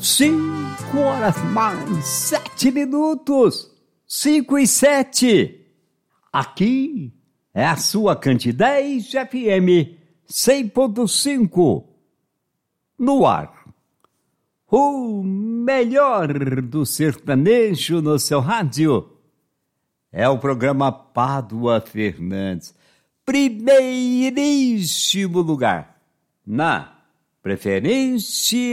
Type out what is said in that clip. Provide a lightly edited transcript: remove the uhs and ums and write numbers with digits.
5 horas mais 7 minutos. 5:07. Aqui é a sua Cantidez FM 100.5. No ar. O melhor do sertanejo no seu rádio. É o programa Pádua Fernandes. Primeiríssimo lugar. Na preferência